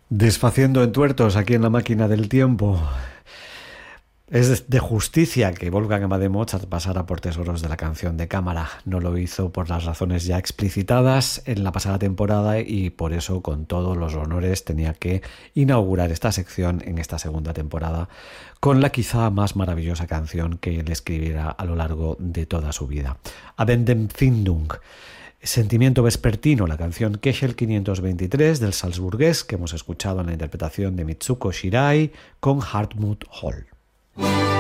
Desfaciendo entuertos aquí en la máquina del tiempo. Es de justicia que Wolfgang Amadeus Mozart pasara por tesoros de la canción de cámara. No lo hizo por las razones ya explicitadas en la pasada temporada y por eso, con todos los honores, tenía que inaugurar esta sección en esta segunda temporada con la quizá más maravillosa canción que él escribiera a lo largo de toda su vida. Abendempfindung. Sentimiento vespertino, la canción Köchel 523 del salzburgués que hemos escuchado en la interpretación de Mitsuko Shirai con Hartmut Holl.